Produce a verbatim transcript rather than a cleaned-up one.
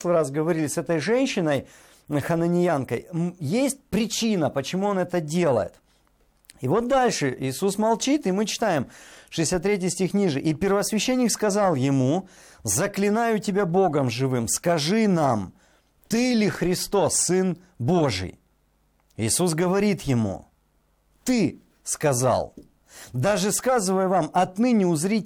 раз говорили с этой женщиной, хананиянкой, есть причина, почему он это делает. И вот дальше Иисус молчит, и мы читаем шестьдесят третий стих ниже. «И первосвященник сказал ему: заклинаю тебя Богом живым, скажи нам, ты ли Христос, Сын Божий?» Иисус говорит ему: «Ты сказал, даже сказывая вам, отныне узрите